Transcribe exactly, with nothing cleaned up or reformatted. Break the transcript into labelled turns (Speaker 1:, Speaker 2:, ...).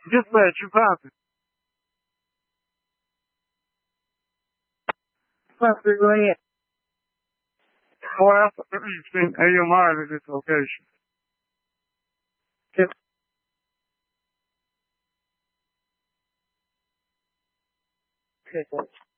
Speaker 1: Dispatch, you copy. Copy, go ahead. Well, you've seen A M I at this location. Yep. Okay, thanks.